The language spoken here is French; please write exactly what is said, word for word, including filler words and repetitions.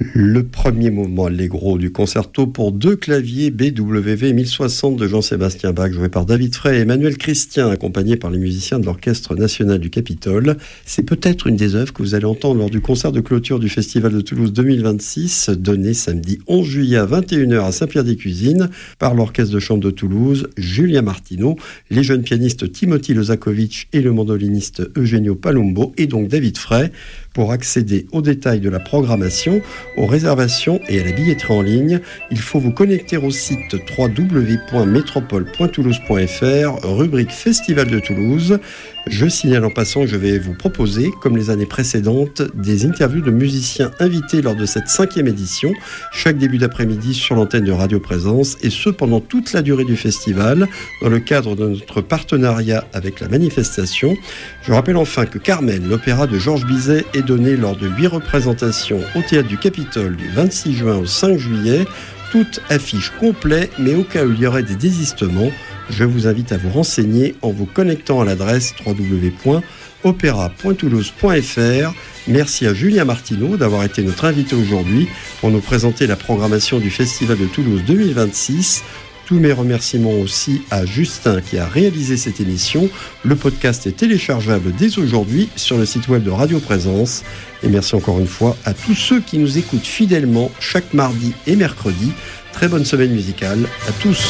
Le premier mouvement allegro du concerto pour deux claviers B W V mille soixante de Jean-Sébastien Bach, joué par David Frey et Emmanuel Christian, accompagné par les musiciens de l'Orchestre national du Capitole. C'est peut-être une des œuvres que vous allez entendre lors du concert de clôture du Festival de Toulouse deux mille vingt-six, donné samedi onze juillet à vingt et une heures à Saint-Pierre-des-Cuisines par l'Orchestre de chambre de Toulouse, Julien Martineau, les jeunes pianistes Timothy Lozakovitch et le mandoliniste Eugenio Palumbo, et donc David Frey. Pour accéder aux détails de la programmation, aux réservations et à la billetterie en ligne, il faut vous connecter au site w w w point métropole point toulouse point f r, rubrique Festival de Toulouse. Je signale en passant que je vais vous proposer, comme les années précédentes, des interviews de musiciens invités lors de cette cinquième édition, chaque début d'après-midi sur l'antenne de Radio Présence, et ce pendant toute la durée du festival, dans le cadre de notre partenariat avec la manifestation. Je rappelle enfin que Carmen, l'opéra de Georges Bizet, est donné lors de huit représentations au Théâtre du Capitole du vingt-six juin au cinq juillet, toutes affiches complètes, mais au cas où il y aurait des désistements, je vous invite à vous renseigner en vous connectant à l'adresse w w w point opéra point toulouse point f r. Merci à Julien Martineau d'avoir été notre invité aujourd'hui pour nous présenter la programmation du Festival de Toulouse deux mille vingt-six. Tous mes remerciements aussi à Justin qui a réalisé cette émission. Le podcast est téléchargeable dès aujourd'hui sur le site web de Radio Présence. Et merci encore une fois à tous ceux qui nous écoutent fidèlement chaque mardi et mercredi. Très bonne semaine musicale à tous.